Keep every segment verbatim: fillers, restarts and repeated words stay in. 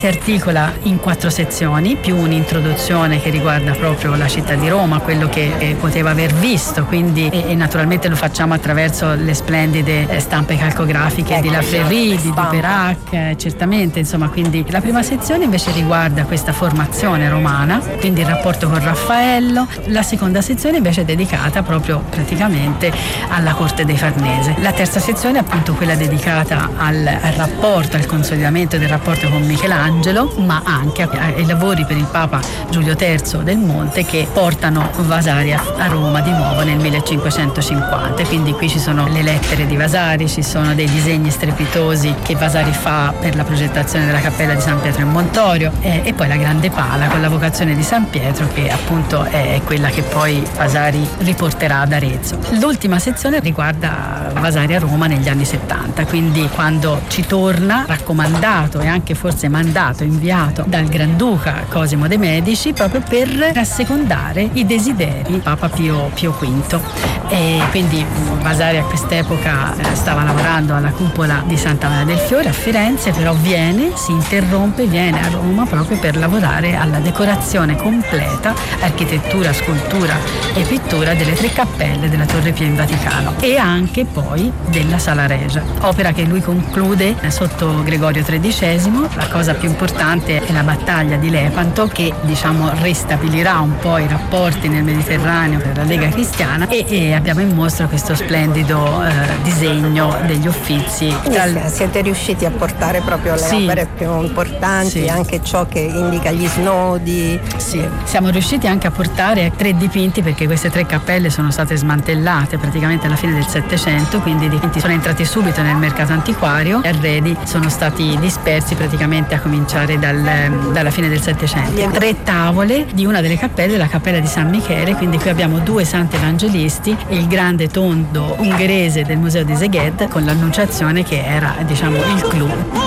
Si articola in quattro sezioni, più un'introduzione che riguarda proprio la città di Roma, quello che eh, poteva aver visto, quindi e, e naturalmente lo facciamo attraverso le splendide eh, stampe calcografiche ecco, di La Ferri, di Duperac, eh, certamente, insomma, quindi la prima sezione invece riguarda questa formazione romana, quindi il rapporto con Raffaello. La seconda sezione invece è dedicata proprio praticamente alla corte dei Farnese. La terza sezione è appunto quella dedicata al, al rapporto, al consolidamento del rapporto con Michelangelo, ma anche ai lavori per il Papa Giulio terzo del Monte che portano Vasari a Roma di nuovo nel millecinquecentocinquanta. Quindi qui ci sono le lettere di Vasari, ci sono dei disegni strepitosi che Vasari fa per la progettazione della cappella di San Pietro in Montorio eh, e poi la grande pala con la vocazione di San Pietro che appunto è quella che poi Vasari riporterà ad Arezzo. L'ultima sezione riguarda Vasari a Roma negli anni settanta, quindi quando ci torna raccomandato e anche forse mandato inviato dal Granduca Cosimo de' Medici proprio per assecondare i desideri Papa Pio, Pio V. E quindi Vasari a quest'epoca stava lavorando alla cupola di Santa Maria del Fiore a Firenze, però viene, si interrompe, viene a Roma proprio per lavorare alla decorazione completa, architettura, scultura e pittura delle tre cappelle della Torre Pia in Vaticano e anche poi della Sala Regia, opera che lui conclude sotto Gregorio tredicesimo. La cosa più importante è la battaglia di Lepanto che diciamo ristabilirà un po' i rapporti nel Mediterraneo per la Lega Cristiana e, e abbiamo in mostra questo splendido eh, disegno degli Uffizi. Dal... Siete riusciti a portare proprio le sì. opere più importanti, sì. anche ciò che indica gli snodi. Sì, siamo riusciti anche a portare tre dipinti perché queste tre cappelle sono state smantellate praticamente alla fine del Settecento, quindi i dipinti sono entrati subito nel mercato antiquario, gli arredi sono stati dispersi praticamente a cominciare dal, dalla fine del Settecento. Tre tavole di una delle cappelle, la cappella di San Michele, quindi qui abbiamo due santi evangelisti e il grande tondo ungherese del museo di Szeged con l'Annunciazione che era diciamo il clou.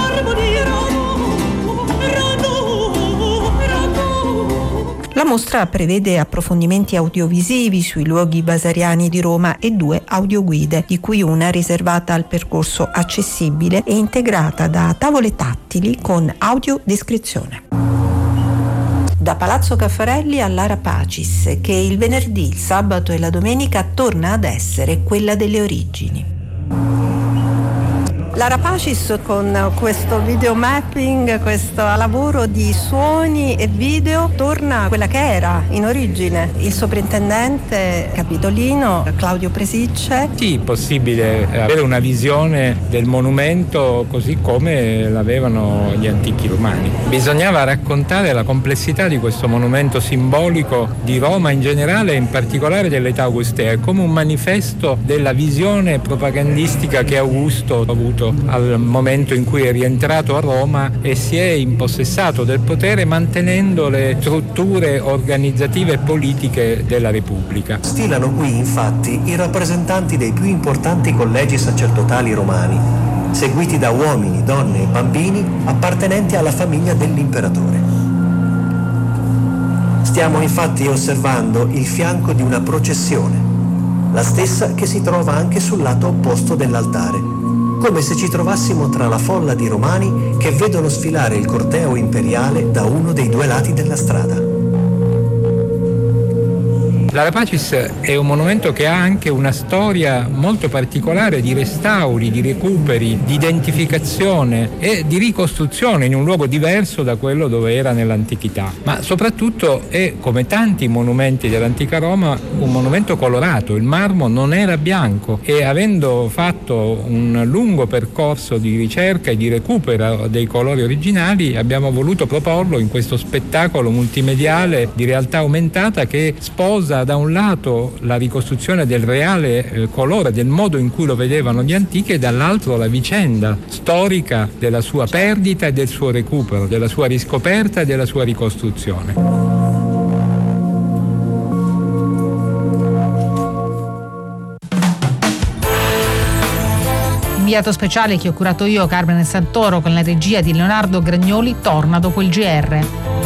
La mostra prevede approfondimenti audiovisivi sui luoghi vasariani di Roma e due audioguide, di cui una riservata al percorso accessibile e integrata da tavole tattili con audiodescrizione. Da Palazzo Caffarelli all'Ara Pacis, che il venerdì, il sabato e la domenica torna ad essere quella delle origini. L'Ara Pacis con questo video mapping, questo lavoro di suoni e video, torna a quella che era in origine il sovrintendente capitolino Claudio Presicce. Sì, possibile avere una visione del monumento così come l'avevano gli antichi romani. Bisognava raccontare la complessità di questo monumento simbolico di Roma in generale e in particolare dell'età augustea, come un manifesto della visione propagandistica che Augusto ha avuto al momento in cui è rientrato a Roma e si è impossessato del potere mantenendo le strutture organizzative e politiche della Repubblica. Stilano qui infatti i rappresentanti dei più importanti collegi sacerdotali romani, seguiti da uomini, donne e bambini appartenenti alla famiglia dell'imperatore. Stiamo infatti osservando il fianco di una processione, la stessa che si trova anche sul lato opposto dell'altare, come se ci trovassimo tra la folla di romani che vedono sfilare il corteo imperiale da uno dei due lati della strada. L'Ara Pacis è un monumento che ha anche una storia molto particolare di restauri, di recuperi, di identificazione e di ricostruzione in un luogo diverso da quello dove era nell'antichità. Ma soprattutto è, come tanti monumenti dell'antica Roma, un monumento colorato. Il marmo non era bianco e avendo fatto un lungo percorso di ricerca e di recupero dei colori originali abbiamo voluto proporlo in questo spettacolo multimediale di realtà aumentata che sposa da un lato la ricostruzione del reale eh, colore, del modo in cui lo vedevano gli antichi e dall'altro la vicenda storica della sua perdita e del suo recupero, della sua riscoperta e della sua ricostruzione. Inviato speciale che ho curato io, Carmine Santoro, con la regia di Leonardo Gragnoli, torna dopo il G R.